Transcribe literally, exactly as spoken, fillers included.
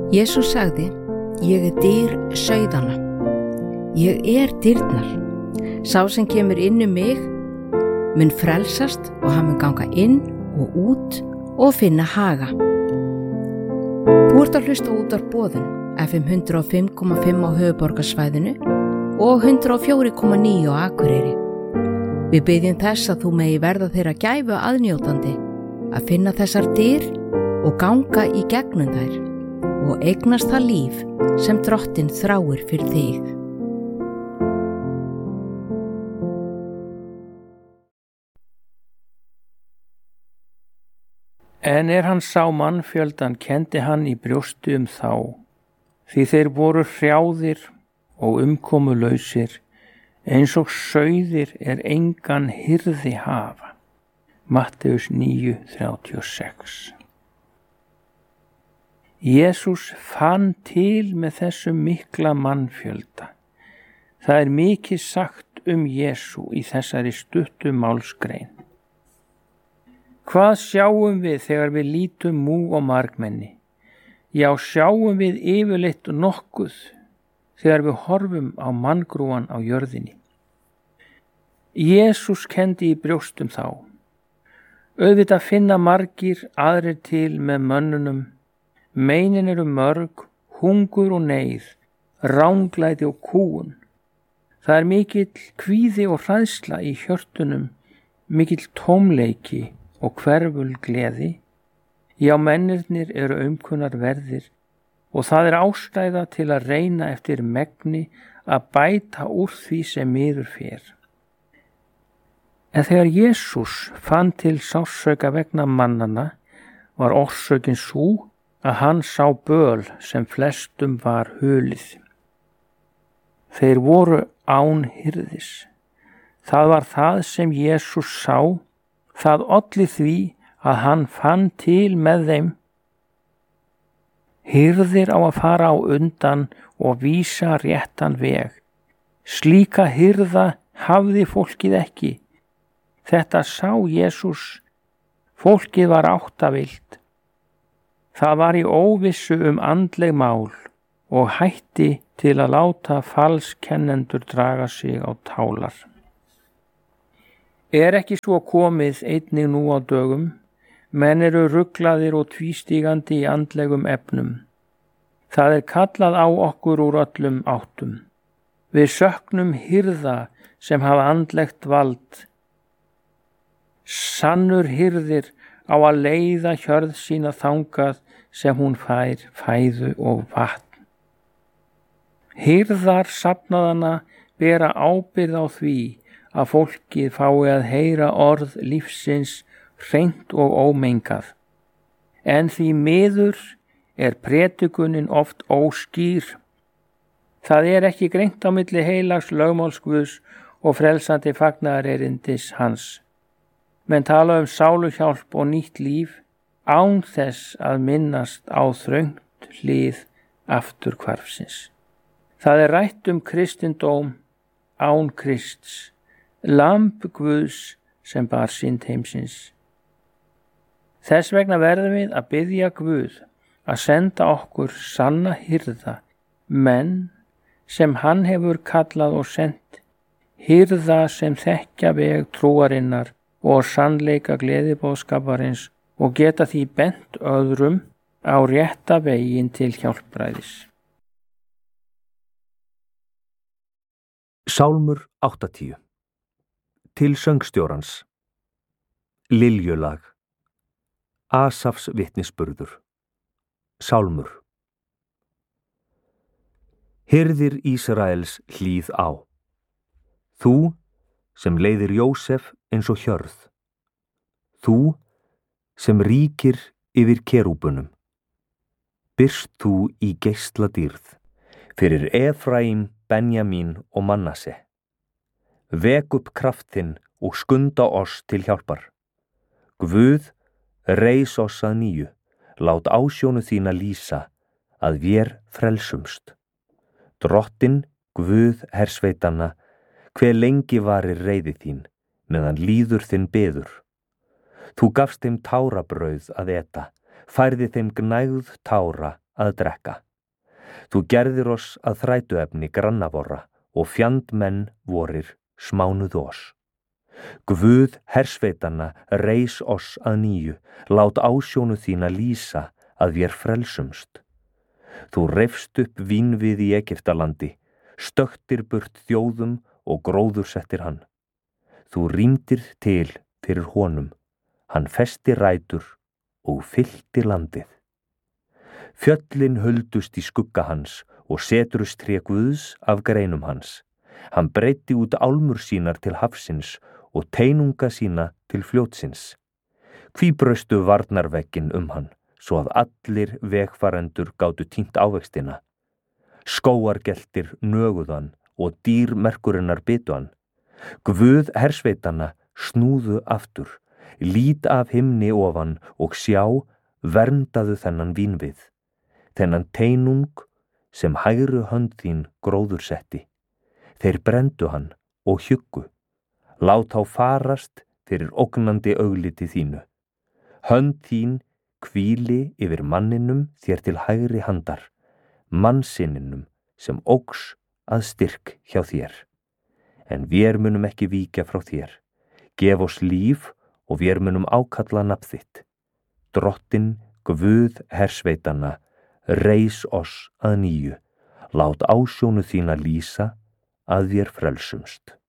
Jesús sagði, ég er dyr sauðanna. Ég er dyrnar. Sá sem kemur inn um mig mun frelsast og hann mun ganga inn og út og finna haga. Þú ert að hlusta út á boðun F M hundrað og fimm komma fimm á höfuðborgarsvæðinu og hundrað og fjögur komma níu á Akureyri. Við biðjum þess að þú megi verða þeirra gæfu aðnjótandi að finna þessar dyr og ganga í gegnum þær og eignast það líf sem Drottinn þráir fyrir þig. En er hann sá mannfjöldan, kendi hann í brjósti um þá, því þeir voru hrjáðir og umkomulausir, eins og sauðir er engan hirði hafa. Matteus níu þrjátíu og sex. Jesús fann til með þessum mikla mannfjölda. Það er mikið sagt um Jesú í þessari stuttu málsgrein. Hvað sjáum við þegar við lítum múg og margmenni? Já, sjáum við yfirleitt nokkuð þegar við horfum á manngrúan á jörðinni. Jesús kendi í brjóstum þá. Auðvitað finna margir aðrir til með mönnunum. Meinin eru mörg, hungur og neyð, ranglæti og kúgun. Það er mikill kvíði og hræðsla í hjörtunum, mikill tómleiki og hverful gleði. Já, mennirnir eru aumkunnar verðir og það er ástæða til að reyna eftir megni að bæta úr því sem miður fer. En þegar Jesús fann til sársauka vegna mannana, var orsökin sú að hann sá böl sem flestum var hulið. Þeir voru án hirðis. Það var það sem Jesús sá. Það olli því að hann fann til með þeim. Hirðir á að fara á undan og vísa réttan veg. Slíka hirða hafði fólkið ekki. Þetta sá Jesús. Fólkið var áttavillt. Það var í óvissu um andleg mál og hætti til að láta falskennendur draga sig á tálar. Er ekki svo komið einnig nú á dögum, menn eru ruglaðir og tvístígandi í andlegum efnum. Það er kallað á okkur úr öllum áttum. Við söknum hirða sem hafa andlegt vald. Sannur hirðir á að leiða hjörð sína þangað sem hún fær fæðu og vatn. Hirðar safnaðana bera ábyrgð á því að fólkið fái að heyra orð lífsins hreint og ómengað. En því miður er predikunin oft óskýr. Það er ekki greint á milli heilags lögmáls Guðs og frelsandi fagnaðarerindis hans. Menn tala um sáluhjálp og nýtt líf án þess að minnast á þröngt hlið afturhvarfsins. Það er rætt um kristindóm án Krists, lamb Guðs sem bar synd heimsins. Þess vegna verðum við að biðja Guð að senda okkur sanna hirða, menn sem hann hefur kallað og sent, hirða sem þekkja veg trúarinnar og sannleika gleðiboðskaparins og geta því bent öðrum á rétta veginn til hjálpræðis. Sálmur áttatíu. Til söngstjórans. Liljulag. Asafs vitnisburður. Sálmur. Hirðir Ísraels hlýð á. Þú sem leiðir Jósef eins og hjörð. Þú sem ríkir yfir kerúbunum. Birst þú í geisladýrð fyrir Efraím, Benjamín og Manasse. Vek upp kraftinn og skunda oss til hjálpar. Guð, reis oss að nýju, lát ásjónu þína lýsa, að vér frelsumst. Drottinn, Guð hersveitanna, hve lengi varir reiði þín, meðan líður þinn beður. Þú gafst þeim tárabrauð að eta, færði þeim gnægð tára að drekka. Þú gerðir oss að þrætuefni grannavorra og fjandmenn vorir smánuð oss. Guð hersveitanna reis oss að nýju, lát ásjónu þína lýsa að vér frelsumst. Þú reifst upp vínvið í Egyptalandi, stöktir burt þjóðum og gróður settir hann. Þú rýmdir til fyrir honum, hann festi rætur og fyllti landið. Fjöllin huldust í skugga hans og setrust tré Guðs af greinum hans. Hann breiddi út álmur sínar til hafsins og teinunga sína til fljótsins. Hví braustu varnarveggin um hann, svo að allir vegfarendur gátu týnt ávextina. Skóargeltir nöguðan og dýr merkurinnar bitu hann. Guð hersveitanna snúðu aftur, lít af himni ofan og sjá, verndaðu þennan vínvið, þennan teinung sem hægri hönd þín gróður setti. Þeir brenndu hann og hjuggu, lát á farast fyrir ógnandi augliti þínu. Hönd þín hvíli yfir manninum þér til hægri handar, mannsinninum sem ógs að styrk hjá þér. En vér munum ekki víkja frá þér. Gef oss líf og vér munum ákalla nafn þitt. Drottin, Guð hersveitanna, reis oss að nýju, lát ásjónu þína lýsa að vér frelsumst.